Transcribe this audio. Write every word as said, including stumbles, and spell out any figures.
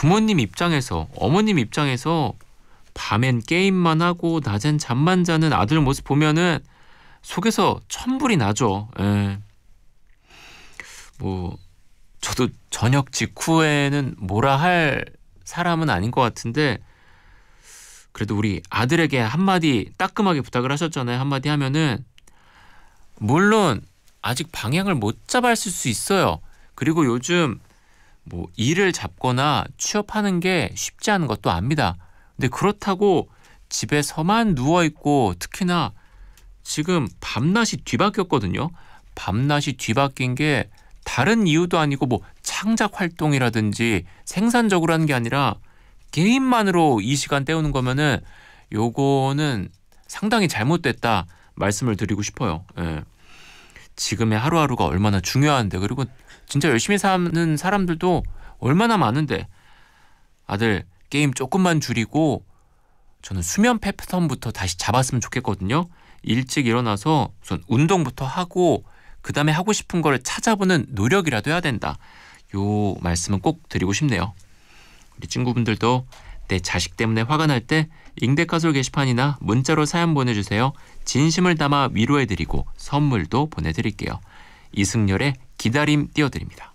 부모님 입장에서, 어머님 입장에서 밤엔 게임만 하고 낮엔 잠만 자는 아들 모습 보면은 속에서 천불이 나죠. 예. 뭐 저도 저녁 직후에는 뭐라 할 사람은 아닌 것 같은데, 그래도 우리 아들에게 한마디 따끔하게 부탁을 하셨잖아요. 한마디 하면은 물론 아직 방향을 못 잡았을 수 있어요. 그리고 요즘 뭐 일을 잡거나 취업하는 게 쉽지 않은 것도 압니다. 근데 그렇다고 집에서만 누워있고, 특히나 지금 밤낮이 뒤바뀌었거든요. 밤낮이 뒤바뀐 게 다른 이유도 아니고 뭐 창작 활동이라든지 생산적으로 하는 게 아니라 게임만으로 이 시간 때우는 거면은 요거는 상당히 잘못됐다 말씀을 드리고 싶어요. 예. 지금의 하루하루가 얼마나 중요한데, 그리고 진짜 열심히 사는 사람들도 얼마나 많은데, 아들 게임 조금만 줄이고 저는 수면 패턴부터 다시 잡았으면 좋겠거든요. 일찍 일어나서 우선 운동부터 하고 그 다음에 하고 싶은 걸 찾아보는 노력이라도 해야 된다. 요 말씀은 꼭 드리고 싶네요. 우리 친구분들도 내 자식 때문에 화가 날 때 잉대카솔 게시판이나 문자로 사연 보내주세요. 진심을 담아 위로해드리고 선물도 보내드릴게요. 이승열의 기다림 띄워드립니다.